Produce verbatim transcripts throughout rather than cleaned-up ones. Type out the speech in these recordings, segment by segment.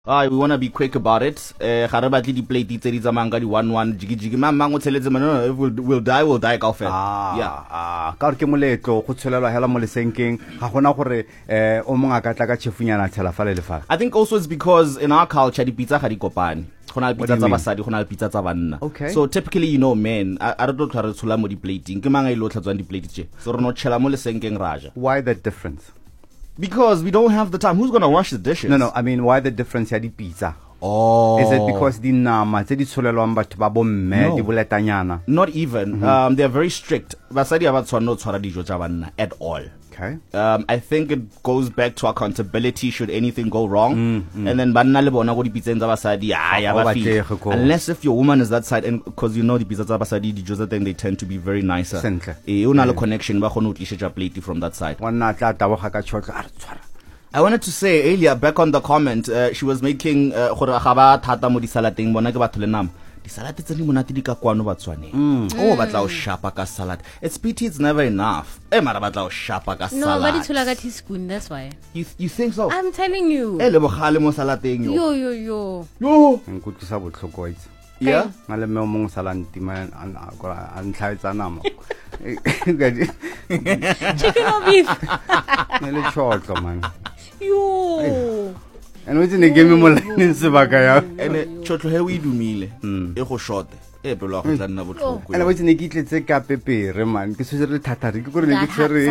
Ah, we want to be quick about it. Eh, ga re batle di plate tse di tsamayang ka di one one jigi jigi ma mang o tseletse mana no, we'll, we'll die we'll die kaofela. Ah, yeah. Ah, ka re ke moletlo go tsholelwa hela mo lesenkeng ga gona gore eh o monga ka tla ka chefunyana tshela fa le le fa. I think also it's because in our culture di pizza ga di kopane. Gona le pizza do tsa you mean? basadi, gona le pizza tsa banna. Okay. So typically you know men, a a re tlo tla re tshola mo di plating. Ke mang a ile o tlhatswang di plate tse. So re no tshela mo lesenkeng raja. Why that difference? Because we don't have the time. Who's going to wash the dishes? No, no, I mean why the difference ya di pizza? Oh. Is it because di nama tse di tsholelwang batho ba bomme No. di boletanyana? Not even. Mm-hmm. Um, they're very strict. Basadi ha ba tshwana no tshwara dijo tsa banna at all. Okay. Um, I think it goes back to accountability should anything go wrong. Mm, mm. And then banna le bona go di pizza tsa basadi ah ya ba feel. Unless if your woman is that side, and because you know the pizza tsa basadi dijo tsa teng they tend to be very nicer. Sentle. Eh una le connection ba gone o tlishetsa plate from that side. Wanna tla taboga ka tshotlo a re tshwara. I wanted to say earlier back on the comment uh, she was making gore ga ba thata mo di salateng bona ke batho le nama. Di salad tse di monate di ka kwano ba tswane. Oh batla o shapa ka salad. It's pity it's never enough. Eh mara batla o shapa ka salad. No, but it's like a teaspoon, that's why. You you think so? I'm telling you. Eh le bogale mo salateng yo. Yo yo yo. Yo. Nkutlisa botlhoko itse. Yeah. Ngale me mong salanti man an an tlhaetsa nama. Chicken or beef? Nele tshotlo man. Yo. And we didn't give me more line sebaka ya. Ene tshotlo he o idumile. E go short. E pelo go tla nna botlhoko. Ene we didn't gitletse ka pepere man. Ke se re thatari ke gore ne ke tsere.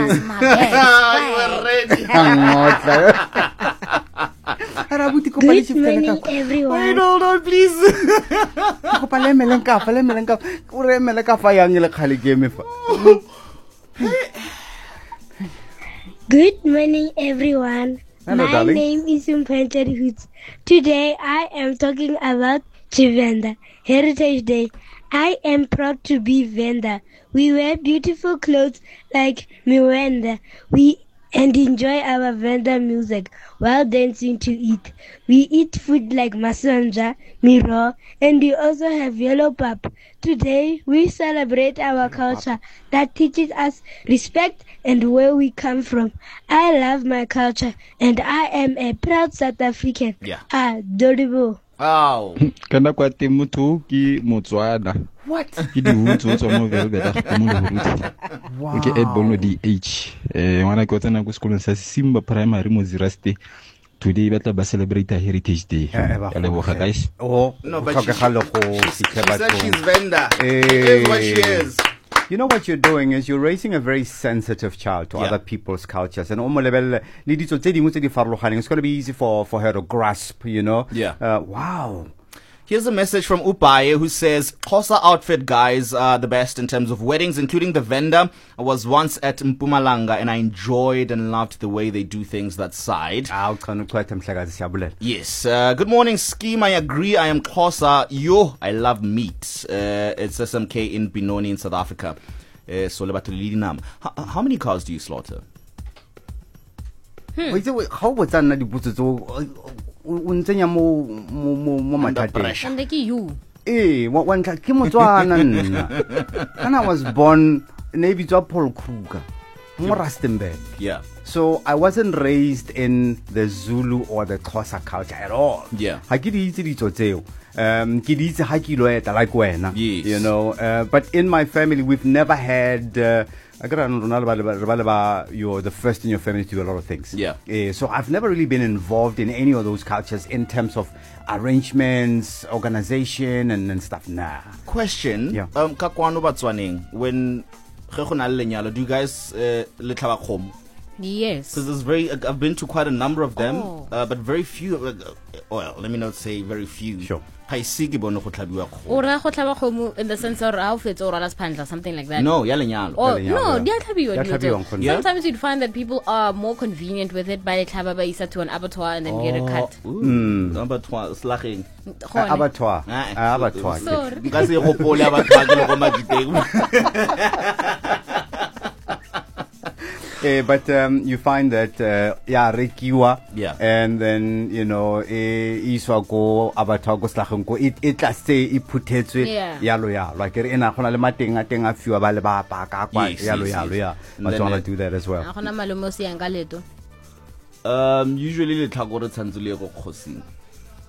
Good morning, everyone. Wait, hold on, please. Ko pale melenka, pale melenka. Ko re melenka fa yang le khale game fa. Good morning, everyone. Hello, My darling. name is Umpenchad Hoots. Today, I am talking about Chivenda, Heritage Day. I am proud to be Venda. We wear beautiful clothes like Miwenda. We and enjoy our Venda music while dancing to eat. We eat food like masanja, miro, and we also have yellow pap. Today, we celebrate our culture that teaches us respect and where we come from. I love my culture and I am a proud South African. Yeah. Adorable. Wow. Kana kwa temutu ki Motswana. What? Ki di hutso tso mo velbeta go mo le Wow. ke Ed Bono D H. Eh wana ke tsena go sekolong sa Simba Primary mo Ziraste. Today batla ba celebrate Heritage Day. Ya leboga guys. Oh, No, but go she, tlhokega le go she fitlhela said batho. she's Venda. Hey. It is what she is. You know what you're doing is you're raising a very sensitive child to Yeah. other people's cultures. And omo lebelle le ditso tse dingwe tse di farologaneng. It's going to be easy for for her to grasp, you know. Yeah. Uh, wow. Here's a message from Upaye who says, Xhosa outfit guys are the best in terms of weddings, including the vendor. I was once at Mpumalanga and I enjoyed and loved the way they do things that side. Ah, uqhana uqhwetha mhlakazi siyabulela. Yes. Uh, good morning, Scheme. I agree. I am Xhosa. Yo, I love meat. Uh, it's S M K in Benoni in South Africa. Uh, so le batho le dinama. How, how many cows do you slaughter? Wa itse how botsa nna diputso tso o ntsenya mo mo mo mo Under mathateng. pressure. And like you. Eh, wa wa ntla ke Motswana nna. When I was born in Ebitswa Paul Kruger, mo Rustenburg. Yeah. So I wasn't raised in the Zulu or the Xhosa culture at all. Yeah. Ha ke di itse ditso tseo. Um ke di itse ha ke lo eta like wena. Yes. You know, uh, but in my family we've never had uh, I got you're the first in your family to do a lot of things. Yeah. Uh, so I've never really been involved in any of those cultures in terms of arrangements, organization, and, and stuff. Nah. Question. Yeah. Um, ka kwano batswaneng, when ge go na le lenyalo, do you guys uh, le tlhaba kgomo? Yes. Because there's very, I've been to quite a number of them, Oh. uh, but very few. Uh, well, let me not say very few. Sure. Ga ise ke bone go tlhabiwa kgomo. Ora go tlhaba kgomo in the sense of how fits or las pandla, something like that. No, ya lenyalo. Oh, lenyalo, no, yeah. di a tlhabiwa Di a dilo tlhabiwa tseo. nkgono. Yeah. Sometimes you'd find that people are more convenient with it by tlhaba ba isa to an abattoir and then get a cut. Mm. Abattoir, slageng. Gone. Abattoir. Ah, Ah, Abattoir. Sorry. Nka se gopole abattoir ke le go maditeng. Eh, but um, you find that uh, yeah, rekiwa, Yeah. and then you know, eh, iswa go abatwa go slageng go it it la say e phuthetswe Yeah. yalo yalo like re ena gona le mateng a teng a fiwa ba le ba pa ka kwa Yes, yalo yes, yalo yes. yeah. And But then you want it- to do that as well. A gona malome o se yang ka leto. Um, usually le tlhakore tshantse le go kgosing.